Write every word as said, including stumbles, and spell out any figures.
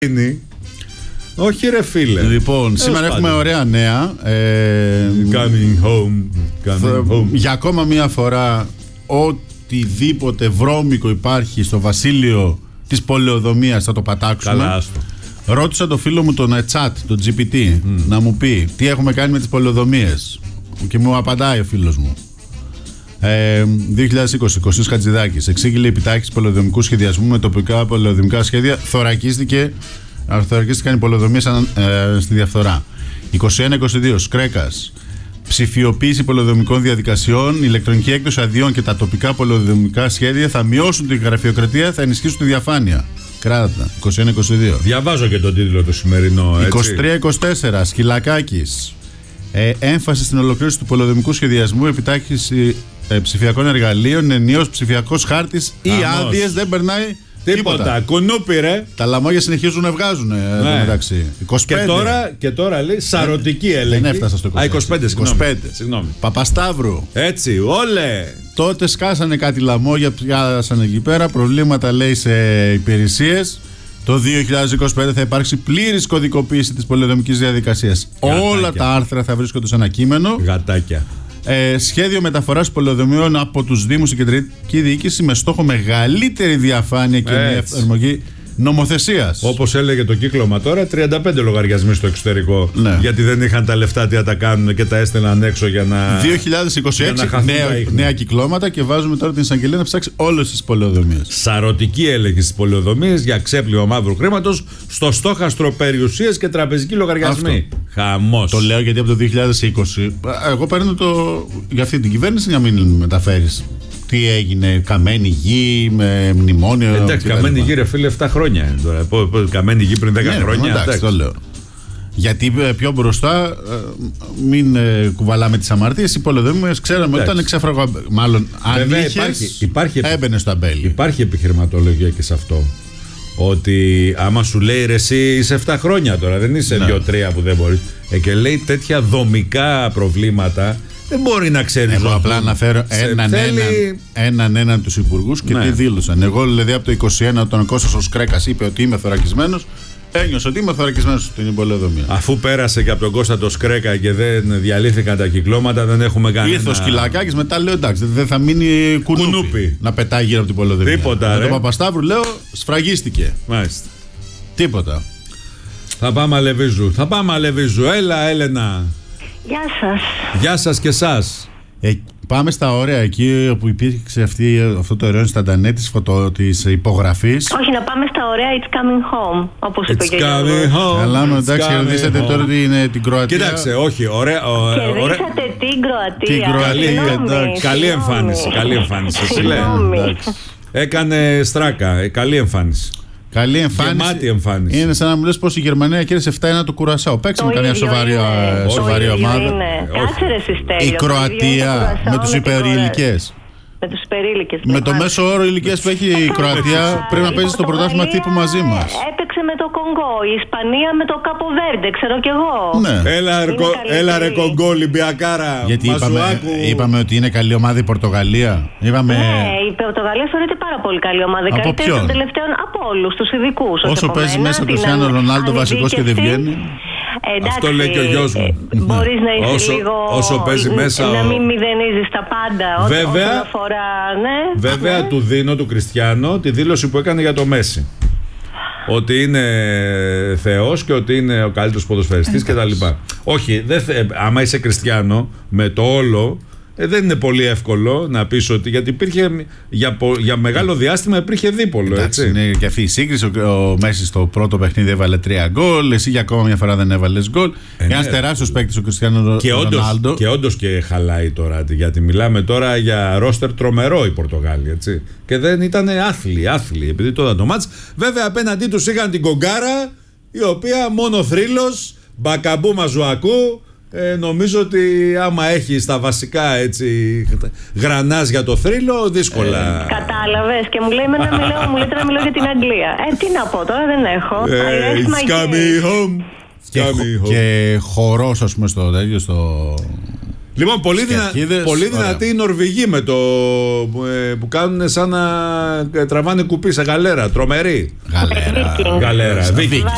είναι. Όχι ρε φίλε. Λοιπόν, σήμερα έχουμε ωραία νέα. ε, Coming home, coming home. Για ακόμα μία φορά, οτιδήποτε βρώμικο υπάρχει στο βασίλειο της πολεοδομίας θα το πατάξουμε. Καλά, άστο. Ρώτησα το φίλο μου τον chat, τον τζι πι τι, mm. να μου πει τι έχουμε κάνει με τις πολεοδομίες. Και μου απαντάει ο φίλος μου. Ε, δύο χιλιάδες είκοσι, Κωστής Χατζηδάκης. Εξήγηλε η επιτάχυνση πολεοδομικού σχεδιασμού με τοπικά πολεοδομικά σχέδια. Θωρακίστηκε, θωρακίστηκαν οι πολεοδομίες ε, στη διαφθορά. είκοσι ένα είκοσι δύο, Σκρέκας. Ψηφιοποίηση πολεοδομικών διαδικασιών, ηλεκτρονική έκδοση αδειών και τα τοπικά πολεοδομικά σχέδια θα μειώσουν την γραφειοκρατία, θα ενισχύσουν τη διαφάνεια. Κράτα. είκοσι ένα είκοσι δύο. Διαβάζω και τον τίτλο το σημερινό. Έτσι. είκοσι τρία είκοσι τέσσερα, Σκυλακάκης. Ε, έμφαση στην ολοκλήρωση του πολεοδομικού σχεδιασμού, επιτάχυνση ε, ψηφιακών εργαλείων, ενιαίος ψηφιακός χάρτης ή άδειες, δεν περνάει τίποτα. Τίποτα. Κουνούπι, ρε. Τα λαμόγια συνεχίζουν να βγάζουν. Ε, ναι. μεταξύ. είκοσι πέντε. Και τώρα, και τώρα λέει σαρωτική έλεγχη. Δεν έφτασα στο είκοσι πέντε. Α, είκοσι πέντε, είκοσι πέντε. Συγγνώμη. Παπασταύρου. Έτσι, όλε. Τότε σκάσανε κάτι λαμόγια, πιάσανε εκεί πέρα. Προβλήματα λέει σε υπηρεσίες. Το δύο χιλιάδες είκοσι πέντε θα υπάρξει πλήρης κωδικοποίηση της πολεοδομικής διαδικασίας. Γατάκια. Όλα τα άρθρα θα βρίσκονται σε ένα κείμενο. Γατάκια. Ε, σχέδιο μεταφοράς πολεοδομιών από τους Δήμους και κεντρική διοίκηση με στόχο μεγαλύτερη διαφάνεια και εφαρμογή νομοθεσίας. Όπως έλεγε το κύκλωμα τώρα, τριάντα πέντε λογαριασμοί στο εξωτερικό. Ναι. Γιατί δεν είχαν τα λεφτά, τι να τα κάνουν και τα έστελναν έξω για να. δύο χιλιάδες είκοσι έξι νέα, νέα κυκλώματα και βάζουμε τώρα την εισαγγελία να ψάξει όλες τις πολεοδομίες. Σαρωτική έλεγχη στις πολεοδομίες για ξέπλυμα μαύρου χρήματος στο στόχαστρο περιουσίες και τραπεζικοί λογαριασμοί. Χαμός. Το λέω γιατί από το δύο χιλιάδες είκοσι εγώ παίρνω το για αυτή την κυβέρνηση για να μην μεταφέρεις. Τι έγινε, καμένη γη, με μνημόνιο. Εντάξει, καμένη γη, ρε φίλε, επτά χρόνια τώρα. Καμένη γη πριν δέκα ναι, χρόνια. Εντάξει, εντάξει, το λέω. Γιατί πιο μπροστά, μην κουβαλάμε τις αμαρτίες. Οι πολεοδομίες ξέραμε ότι ήταν ξέφραγο. Μάλλον, αν είχες, υπάρχει, υπάρχει, έμπαινε στο αμπέλι. Υπάρχει επιχειρηματολογία και σε αυτό. Ότι άμα σου λέει ρε, εσύ είσαι επτά χρόνια τώρα, δεν είσαι ναι. δύο τρία που δεν μπορείς. Ε, και λέει τέτοια δομικά προβλήματα. Δεν μπορεί να ξέρει. Εγώ απλά αναφέρω έναν θέλει... έναν, έναν έναν τους υπουργούς και ναι. τι δήλωσαν. Εγώ δηλαδή από το είκοσι ένα, όταν ο Κώστας ο Σκρέκας είπε ότι είμαι θωρακισμένος, ένιωσα ότι είμαι θωρακισμένος στην πολεοδομία. Αφού πέρασε και από τον Κώστα το Σκρέκα και δεν διαλύθηκαν τα κυκλώματα, δεν έχουμε κανένα. Ήρθε ο Σκυλακάκης, μετά λέω εντάξει, δεν θα μείνει κουνούπι, κουνούπι. να πετάει γύρω από την πολεοδομία. Τίποτα. Με τον Παπασταύρου λέω σφραγίστηκε. Μάλιστα. Τίποτα. Θα πάμε Αλεβίζου. Θα πάμε Αλεβίζου. Έλα, Έλενα. Γεια σας. Γεια σας και εσάς. Ε, πάμε στα ωραία εκεί όπου υπήρξε αυτή, αυτό το ωραίο Ινσταντανέ της, φωτο, της υπογραφής. Όχι, να πάμε στα ωραία It's coming home, όπως είπε και ο Γιώργος. Καλά μου, εντάξει, κερδίσατε τώρα την, την Κροατία. Κοίταξε, όχι, ωραία. Κερδίσατε την Κροατία. Την Κροατία, εντάξει. Καλή εμφάνιση, καλή εμφάνιση. Έκανε στράκα, καλή εμφάνιση. Καλή εμφάνιση. Γεμάτη εμφάνιση. Είναι σαν να μου λες πως η Γερμανία κέρδισε επτά ένα του Κουρασάου. Παίξαμε καμιά σοβαρή, σοβαρή ομάδα. Η Κροατία με τους υπερήλικες. Με τους υπερήλικες. Με το μέσο όρο ηλικίας που έχει η Κροατία πρέπει να παίζει στο πρωτάθλημα τύπου μαζί μας. Έπαιξε με το Κονγκό, η Ισπανία με το Καποβέρντε, ξέρω κι εγώ. Ναι. Έλα, ρε, έλα ρε Κονγκό, Ολυμπιακάρα. Γιατί είπαμε, είπαμε ότι είναι καλή ομάδα η Πορτογαλία. Είπαμε... Ναι, η Πορτογαλία θεωρείται πάρα πολύ καλή ομάδα. Από καλύτερη ποιον? των τελευταίων από όλους τους ειδικούς. Όσο παίζει μέσα του Κριστιάνο Ρονάλντο βασικός και δεν βγαίνει. Εντάξει, αυτό λέει και ο γιος μου. Μπορείς να είσαι όσο, λίγο. Όσο παίζει μέσα. Να μην μηδενίζεις τα πάντα. Βέβαια, όσον αφορά, ναι. βέβαια ναι. του δίνω του Κριστιάνο τη δήλωση που έκανε για το Μέση. Ότι είναι Θεός και ότι είναι ο καλύτερος ποδοσφαιριστής κτλ. Όχι, δεν θε, άμα είσαι Κριστιάνο με το όλο. Ε, δεν είναι πολύ εύκολο να πεις ότι. Γιατί υπήρχε για, για μεγάλο διάστημα υπήρχε δίπολο. Εντάξει, έτσι. είναι και αυτή η σύγκριση. Ο, ο Μέση στο πρώτο παιχνίδι έβαλε τρία γκολ. Εσύ για ακόμα μια φορά δεν έβαλες γκολ. Ε, Ένα ναι. τεράστιο παίκτη ο Κριστιάνο Ρονάλντο. Και όντως και χαλάει τώρα. Γιατί μιλάμε τώρα για ρόστερ τρομερό η Πορτογάλη. Έτσι. Και δεν ήταν άθλοι, άθλοι. Επειδή τώρα το μάτς. Βέβαια απέναντί τους είχαν την Κογκάρα, η οποία μόνο θρύλος, μπακαμπού μαζουακού. Ε, νομίζω ότι άμα έχει τα βασικά έτσι γρανάζ για το θρύλο, δύσκολα. Ε, Κατάλαβες και μου λέει με να μιλάω, μου λέει να μιλάω για την Αγγλία. Ε, τι να πω τώρα, δεν έχω. Ε, it's coming home. Και, και χορός, ας πούμε, στο τέτοιο, στο... Λοιπόν, πολύ, δυνα... πολύ δυνατή η Νορβηγοί με το ε, που κάνουν σαν να τραβάνε κουπί σε γαλέρα. Τρομερή. Γαλέρα. Γαλέρα. Βίκινγκ.